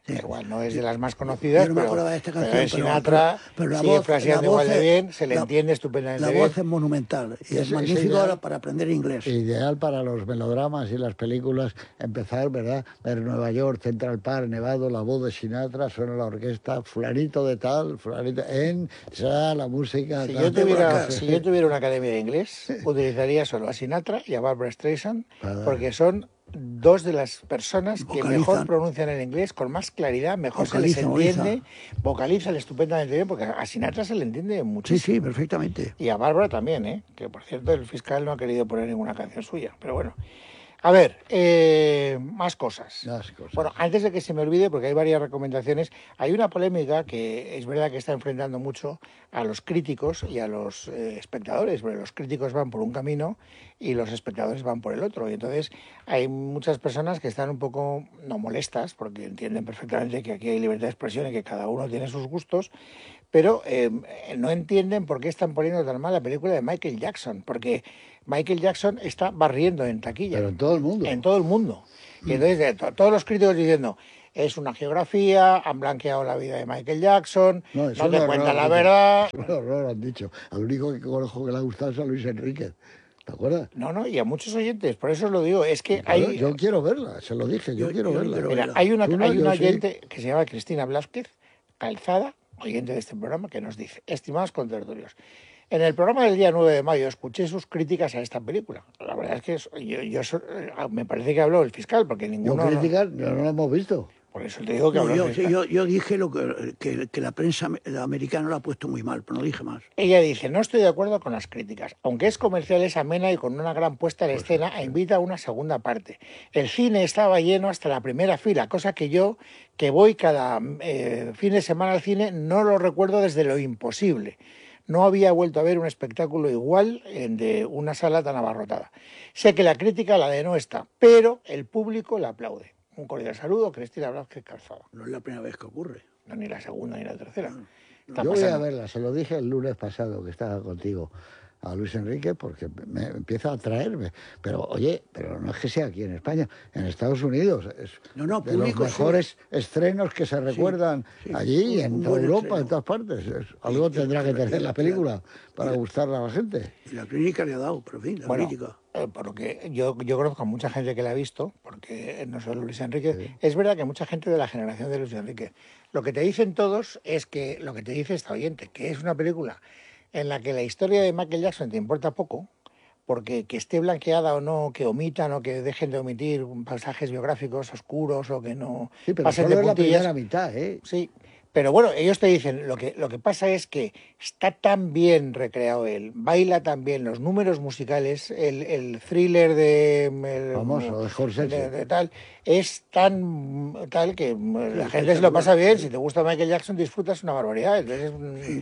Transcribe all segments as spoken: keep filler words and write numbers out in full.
Sí. Igual no es de las más conocidas, yo no me pero, acordaba de esta canción, pero de pero, Sinatra pero, pero la sigue voz, fraseando la voz igual de es, bien, se le la, entiende estupendamente la bien. voz es monumental y es, Es- magnífico es ideal. para aprender inglés. Ideal para los melodramas y las películas, empezar, ¿verdad? Ver Nueva York, Central Park, Nevado, la voz de Sinatra, suena la orquesta, fulanito de tal, fulanito, en, ya, la música... Si tal. yo, tuviera, Acá. si yo tuviera una academia de inglés, utilizaría solo a Sinatra y a Barbra Streisand, porque son dos de las personas que Vocalizan. mejor pronuncian el inglés, con más claridad, mejor Vocaliza, se les entiende, vocaliza. vocalizan estupendamente bien, porque a Sinatra se le entiende Sí, muchísimo. sí, perfectamente. Y a Bárbara también, ¿eh? Que por cierto el fiscal no ha querido poner ninguna canción suya, pero bueno. A ver, eh, más cosas. Más cosas. Bueno, antes de que se me olvide, porque hay varias recomendaciones, hay una polémica que es verdad que está enfrentando mucho a los críticos y a los eh, espectadores, porque los críticos van por un camino y los espectadores van por el otro. Y entonces hay muchas personas que están un poco, no molestas, porque entienden perfectamente que aquí hay libertad de expresión y que cada uno tiene sus gustos, pero eh, no entienden por qué están poniendo tan mal la película de Michael Jackson, porque Michael Jackson está barriendo en taquilla. Pero en todo el mundo. En todo el mundo. Y entonces eh, to- todos los críticos diciendo, es una geografía, han blanqueado la vida de Michael Jackson, no, No, es te un horror, cuentan la dice. verdad. Es un horror, han dicho. Al único que conozco que le ha gustado es a Luis Enrique. ¿Te acuerdas? No, no, y a muchos oyentes, por eso os lo digo, es que Claro, hay... yo quiero verla, se lo dije, yo, Yo- quiero yo verla. quiero Mira, verla. hay una, Tú no, hay yo una sí. oyente que se llama Cristina Blázquez, Calzada, oyente de este programa, que nos dice, estimados contertulios, en el programa del día nueve de mayo escuché sus críticas a esta película. La verdad es que es- yo, yo so- me parece que habló el fiscal, porque Yo ninguno... criticar, no, no lo hemos visto. Por eso te digo que No, habló yo, el fiscal. yo, yo dije lo que, que, que la prensa americana lo ha puesto muy mal, pero no dije más. Ella dice, no estoy de acuerdo con las críticas. Aunque es comercial, es amena y con una gran puesta en Pues escena e invita a una segunda parte. El cine estaba lleno hasta la primera fila, cosa que yo, que voy cada eh, fin de semana al cine, no lo recuerdo desde lo imposible. No había vuelto a ver un espectáculo igual en de una sala tan abarrotada. Sé que la crítica la de no está, pero el público la aplaude. Un cordial saludo, Cristina Blázquez Calzada. No es la primera vez que ocurre. No, ni la segunda ni la tercera. Está Yo voy a pasando. verla, se lo dije el lunes pasado que estaba contigo a Luis Enrique porque me empieza a atraerme. Pero oye, pero no es que sea aquí en España, en Estados Unidos es No, no, de público, los mejores estrenos que se recuerdan sí, allí, un- en un toda buen Europa, estreno. en todas partes. Es- algo Sí, tendrá que claro, tener la claro. película para Mira. gustarle a la gente. Y la clínica le ha dado, pero en fin, la Bueno, crítica. eh, porque yo, yo conozco a mucha gente que la ha visto, porque no solo Luis Enrique, es verdad que mucha gente de la generación de Luis Enrique. Lo que te dicen todos es que, lo que te dice esta oyente, que es una película en la que la historia de Michael Jackson te importa poco, porque que esté blanqueada o no, que omitan o que dejen de omitir pasajes biográficos oscuros o que no Sí, pero pasen solo de es la puntillas. primera mitad, ¿eh? Sí, pero bueno, ellos te dicen, lo que, lo que pasa es que está tan bien recreado él, baila tan bien, los números musicales, el, el thriller de... el- Famoso, de Scorsese. de- de tal, es tan tal que la Sí, gente se lo pasa bien, sí. si te gusta Michael Jackson disfrutas una barbaridad. Entonces, mm,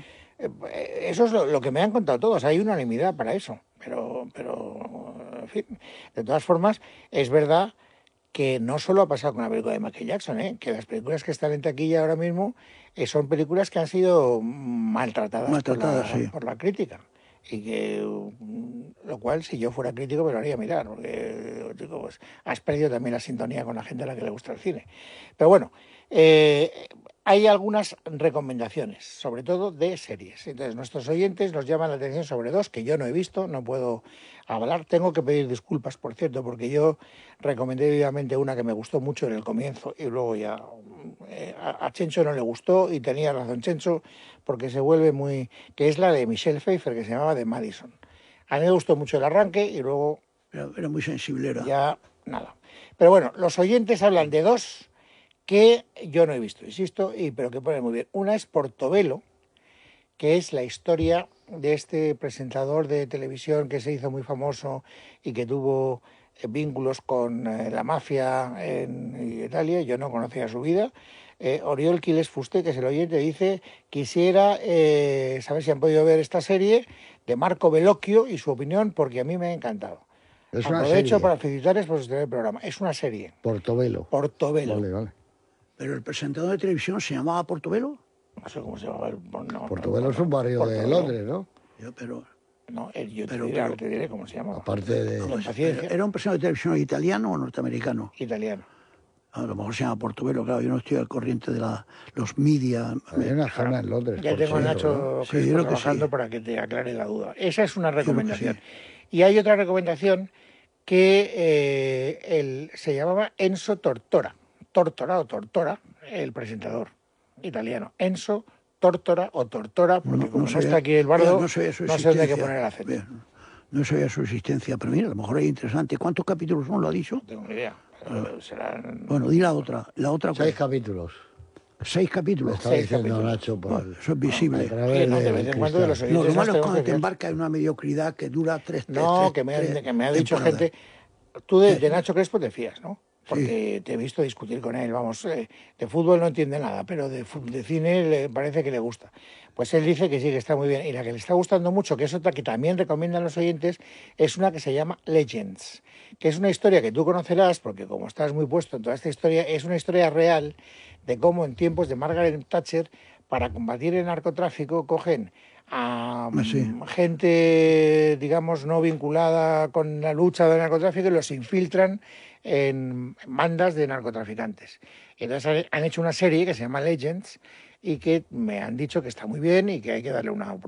eh, eso es lo, lo que me han contado todos, hay unanimidad para eso, pero, pero, en fin, de todas formas, es verdad que no solo ha pasado con la película de Michael Jackson, ¿eh? Que las películas que están en taquilla ahora mismo eh, son películas que han sido maltratadas, Maltratadas, por, la, sí. por la crítica. Y que, mm, lo cual, si yo fuera crítico, me lo haría mirar, porque, chico, pues, has perdido también la sintonía con la gente a la que le gusta el cine. Pero bueno, eh, hay algunas recomendaciones, sobre todo de series. Entonces, nuestros oyentes nos llaman la atención sobre dos que yo no he visto, no puedo hablar. Tengo que pedir disculpas, por cierto, porque yo recomendé vivamente una que me gustó mucho en el comienzo y luego ya eh, a, a Chencho no le gustó y tenía razón Chencho porque se vuelve muy... que es la de Michelle Pfeiffer, que se llamaba The Madison. A mí me gustó mucho el arranque y luego Era, era muy sensiblera. ya nada. Pero bueno, los oyentes hablan de dos que yo no he visto, insisto, y pero que ponen muy bien. Una es Portobelo, que es la historia de este presentador de televisión que se hizo muy famoso y que tuvo eh, vínculos con eh, la mafia en Italia. Yo no conocía su vida. Eh, Oriol Quiles Fuste, que es el oyente, dice: quisiera eh, saber si han podido ver esta serie de Marco Bellocchio y su opinión, porque a mí me ha encantado. Es una Aprovecho serie. para felicitarles por sostener el programa. Es una serie. Portobelo. Portobelo. Vale, vale. Pero el presentador de televisión se llamaba Portobelo. No sé cómo se llama. el- No, Portobelo no, es un barrio de Portobelo. Londres, ¿no? Yo, pero, No, el- yo te, Pero- diré, pero- ahora te diré cómo se llama. Aparte de... Con pues, paciencia. ¿era un presentador de televisión italiano o norteamericano? Italiano. A lo mejor se llama Portobelo, claro, yo no estoy al corriente de la, los media. Hay una zona en Londres. Ya por tengo a cierto, Nacho ¿no? Sí, Crespo yo creo que trabajando sí. para que te aclare la duda. Esa es una creo que recomendación. sí. Y hay otra recomendación que eh, el- se llamaba Enzo Tortora. Tortora o Tortora, el presentador italiano. Enzo Tortora o Tortora, porque No, como no no está sabía, aquí el mira, bardo, no sabía su no sé dónde hay que existencia. poner el acento. Bien, no sabía su existencia, pero mira, a lo mejor es interesante. ¿Cuántos capítulos son? ¿Lo ha dicho? No tengo ni idea. Eh, serán Bueno, di la otra. La otra Seis ¿cuál? capítulos. Seis Me capítulos. está Seis diciendo capítulos. Nacho por, Bueno, eso es a visible. través Sí, no, de del vez en cuando de los cristal. No, oyentes lo malo nos es tenemos cuando que te fiar. embarcas en una mediocridad que dura tres, tres, No, tres, que me, tres han- que me ha dicho temporadas. gente. Tú de, de Nacho Crespo te fías, ¿no? Sí. Porque te he visto discutir con él. Vamos, eh, de fútbol no entiende nada, pero de, fu- de cine le parece que le gusta. Pues él dice que sí, que está muy bien. Y la que le está gustando mucho, que es otra que también recomiendan los oyentes, es una que se llama Legends, que es una historia que tú conocerás, porque como estás muy puesto en toda esta historia, es una historia real de cómo en tiempos de Margaret Thatcher, para combatir el narcotráfico, cogen a Ah, sí. mm, gente, digamos, no vinculada con la lucha del narcotráfico y los infiltran en bandas de narcotraficantes. Entonces han- han hecho una serie que se llama Legends y que me han dicho que está muy bien y que hay que darle una oportunidad.